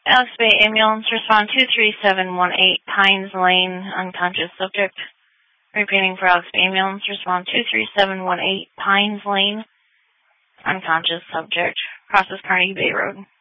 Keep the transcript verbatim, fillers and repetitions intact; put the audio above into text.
Alex Bay Ambulance, respond two three seven one eight, Pines Lane, unconscious subject. Repeating for Alex Bay Ambulance, respond two three seven one eight, Pines Lane, unconscious subject. Process Carnegie Bay Road.